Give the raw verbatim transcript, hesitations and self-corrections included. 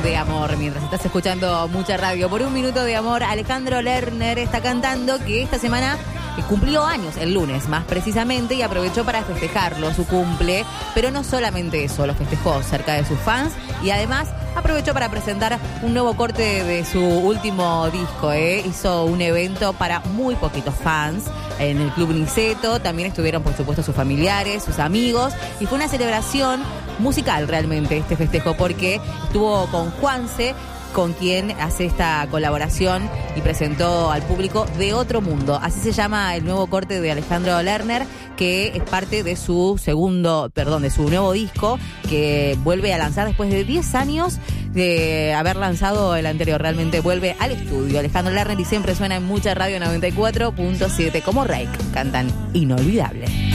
de amor. Mientras estás escuchando mucha radio, por un minuto de amor, Alejandro Lerner está cantando que esta semana cumplió años, el lunes más precisamente, y aprovechó para festejarlo, su cumple. Pero no solamente eso, lo festejó cerca de sus fans y además aprovechó para presentar un nuevo corte de su último disco. ¿eh? Hizo un evento para muy poquitos fans en el Club Niceto. También estuvieron, por supuesto, sus familiares, sus amigos, y fue una celebración musical realmente este festejo, porque estuvo con Juanse, con quien hace esta colaboración y presentó al público De Otro Mundo. Así se llama el nuevo corte de Alejandro Lerner, que es parte de su segundo, perdón, de su nuevo disco, que vuelve a lanzar después de diez años de haber lanzado el anterior. Realmente vuelve al estudio Alejandro Lerner y siempre suena en mucha radio noventa y cuatro punto siete como Rake. Cantan Inolvidable.